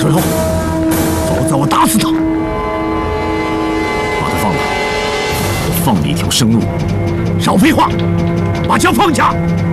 伺候，否则我打死他！ 把他放了，我放你一条生路。 少废话，把枪放下！